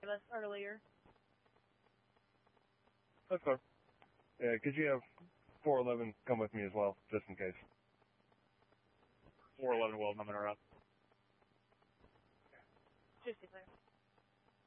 us earlier. That's fine. Yeah, could you have 411 come with me as well, just in case? 411 will, I'm interrupt. Just to clear.